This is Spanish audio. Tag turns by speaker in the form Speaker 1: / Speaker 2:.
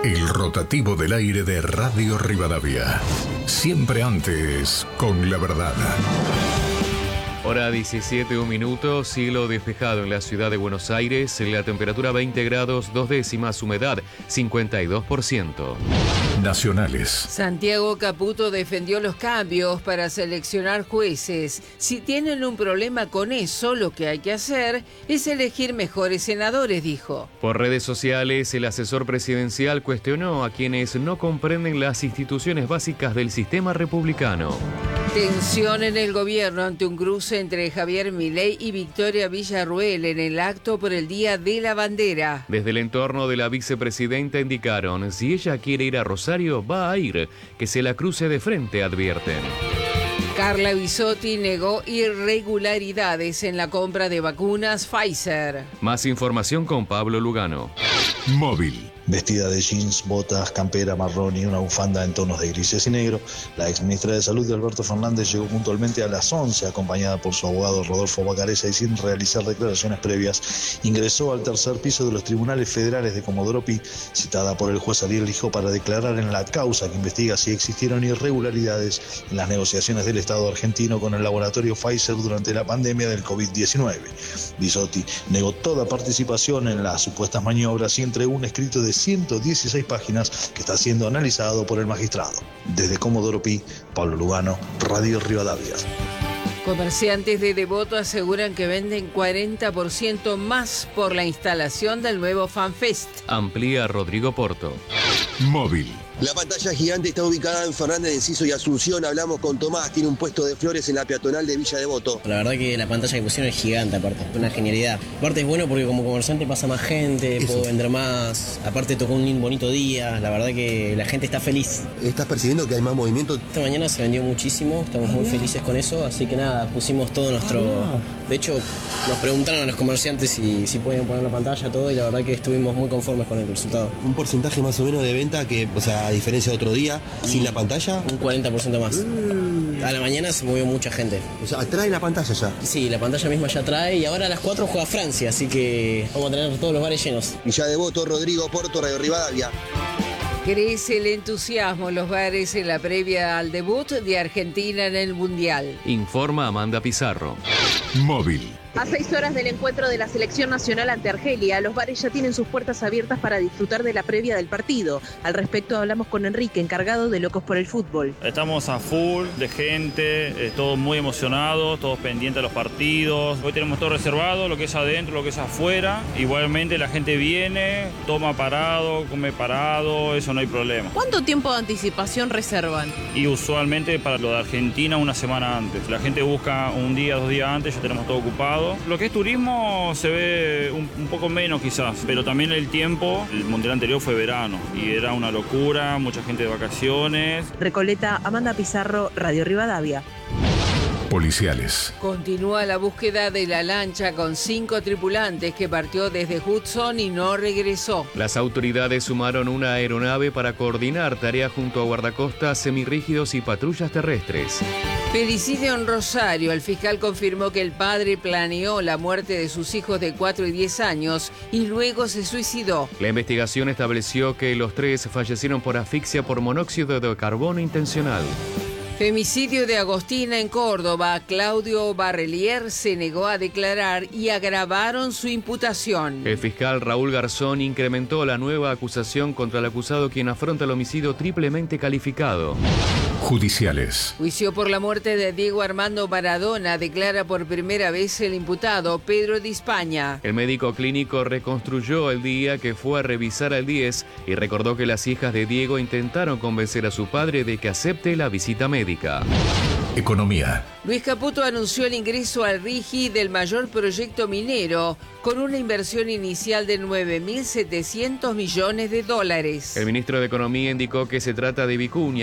Speaker 1: El rotativo del aire de Radio Rivadavia. Siempre antes con la verdad.
Speaker 2: Hora 17, 1 minuto, cielo despejado en la ciudad de Buenos Aires, la temperatura 20 grados, 2 décimas, humedad 52%.
Speaker 1: Nacionales.
Speaker 3: Santiago Caputo defendió los cambios para seleccionar jueces. Si tienen un problema con eso, lo que hay que hacer es elegir mejores senadores, dijo.
Speaker 2: Por redes sociales, el asesor presidencial cuestionó a quienes no comprenden las instituciones básicas del sistema republicano.
Speaker 3: Tensión en el gobierno ante un cruce entre Javier Milei y Victoria Villarruel en el acto por el Día de la Bandera.
Speaker 2: Desde el entorno de la vicepresidenta indicaron, si ella quiere ir a Rosario, va a ir, que se la cruce de frente, advierten.
Speaker 3: Carla Bisotti negó irregularidades en la compra de vacunas Pfizer.
Speaker 2: Más información con Pablo Lugano.
Speaker 1: Móvil.
Speaker 4: Vestida de jeans, botas, campera marrón y una bufanda en tonos de grises y negro, la exministra de Salud de Alberto Fernández llegó puntualmente a las 11, acompañada por su abogado Rodolfo Bacareza, y sin realizar declaraciones previas, ingresó al tercer piso de los tribunales federales de Comodoro Pi, citada por el juez Ariel Lijo para declarar en la causa que investiga si existieron irregularidades en las negociaciones del Estado argentino con el laboratorio Pfizer durante la pandemia del COVID-19. Bisotti negó toda participación en las supuestas maniobras y entregó un escrito de 116 páginas que está siendo analizado por el magistrado. Desde Comodoro Pi, Pablo Lugano, Radio Rivadavia.
Speaker 3: Comerciantes de Devoto aseguran que venden 40% más por la instalación del nuevo FanFest.
Speaker 2: Amplía Rodrigo Porto.
Speaker 1: Móvil.
Speaker 5: La pantalla gigante está ubicada en Fernández de Enciso y Asunción. Hablamos con Tomás, tiene un puesto de flores en la peatonal de Villa Devoto.
Speaker 6: La verdad que la pantalla que pusieron es gigante, aparte, una genialidad. Aparte es bueno porque como comerciante pasa más gente, puedo vender más. Aparte tocó un bonito día, la verdad que la gente está feliz.
Speaker 5: ¿Estás percibiendo que hay más movimiento?
Speaker 6: Esta mañana se vendió muchísimo, estamos muy felices con eso, así que nada, pusimos todo nuestro... De hecho, nos preguntaron a los comerciantes si pueden poner la pantalla, todo, y la verdad que estuvimos muy conformes con el resultado.
Speaker 5: Un porcentaje más o menos de venta que, o sea, a diferencia de otro día, sin la pantalla.
Speaker 6: Un 40% más. A la mañana se movió mucha gente.
Speaker 5: O sea, trae la pantalla ya.
Speaker 6: Sí, la pantalla misma ya trae, y ahora a las 4 juega Francia, así que vamos a tener todos los bares llenos.
Speaker 5: Villa Devoto, Rodrigo Porto, Radio Rivadavia.
Speaker 3: Crece el entusiasmo en los bares en la previa al debut de Argentina en el Mundial.
Speaker 2: Informa Amanda Pizarro.
Speaker 1: Móvil.
Speaker 7: A 6 horas del encuentro de la selección nacional ante Argelia, los bares ya tienen sus puertas abiertas para disfrutar de la previa del partido. Al respecto hablamos con Enrique, encargado de Locos por el Fútbol.
Speaker 8: Estamos a full de gente, todos muy emocionados, todos pendientes de los partidos. Hoy tenemos todo reservado, lo que es adentro, lo que es afuera. Igualmente la gente viene, toma parado, come parado, eso no hay problema.
Speaker 7: ¿Cuánto tiempo de anticipación reservan?
Speaker 8: Y usualmente para lo de Argentina una semana antes. La gente busca un día, 2 días antes, ya tenemos todo ocupado. Lo que es turismo se ve un poco menos quizás, pero también el tiempo, el mundial anterior fue verano y era una locura, mucha gente de vacaciones.
Speaker 7: Recoleta, Amanda Pizarro, Radio Rivadavia.
Speaker 1: Policiales.
Speaker 3: Continúa la búsqueda de la lancha con 5 tripulantes que partió desde Hudson y no regresó.
Speaker 2: Las autoridades sumaron una aeronave para coordinar tareas junto a guardacostas, semirrígidos y patrullas terrestres.
Speaker 3: Felicidio en Rosario. El fiscal confirmó que el padre planeó la muerte de sus hijos de 4 y 10 años y luego se suicidó.
Speaker 2: La investigación estableció que los 3 fallecieron por asfixia por monóxido de carbono intencional.
Speaker 3: Femicidio de Agostina en Córdoba. Claudio Barrelier se negó a declarar y agravaron su imputación.
Speaker 2: El fiscal Raúl Garzón incrementó la nueva acusación contra el acusado, quien afronta el homicidio triplemente calificado.
Speaker 1: Judiciales.
Speaker 3: Juicio por la muerte de Diego Armando Maradona. Declara por primera vez el imputado Pedro Di España.
Speaker 2: El médico clínico reconstruyó el día que fue a revisar al 10 y recordó que las hijas de Diego intentaron convencer a su padre de que acepte la visita médica.
Speaker 1: Economía.
Speaker 3: Luis Caputo anunció el ingreso al RIGI del mayor proyecto minero con una inversión inicial de $9.700 millones.
Speaker 2: El ministro de Economía indicó que se trata de Vicuña,